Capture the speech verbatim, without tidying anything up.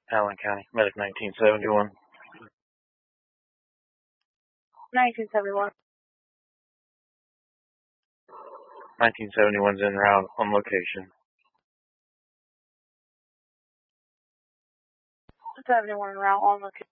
Allen County, Medic nineteen seventy-one. nineteen seventy-one. nineteen seventy-one's en route on location. seventy-one route on location.